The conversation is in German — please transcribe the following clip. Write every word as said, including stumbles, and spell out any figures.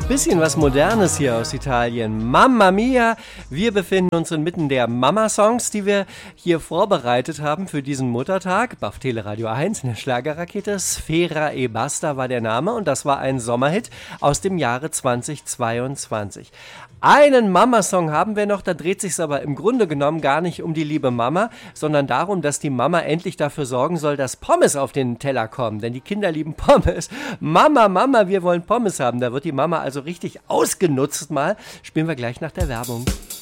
Bisschen was Modernes hier aus Italien. Mamma Mia! Wir befinden uns inmitten der Mama-Songs, die wir hier vorbereitet haben für diesen Muttertag. Auf Teleradio eins, eine Schlagerrakete. Sfera e Basta war der Name und das war ein Sommerhit aus dem Jahre zweitausendzweiundzwanzig. Einen Mama-Song haben wir noch, da dreht sich's aber im Grunde genommen gar nicht um die liebe Mama, sondern darum, dass die Mama endlich dafür sorgen soll, dass Pommes auf den Teller kommen, denn die Kinder lieben Pommes. Mama, Mama, wir wollen Pommes haben. Da wird die Mama also richtig ausgenutzt mal. Spielen wir gleich nach der Werbung.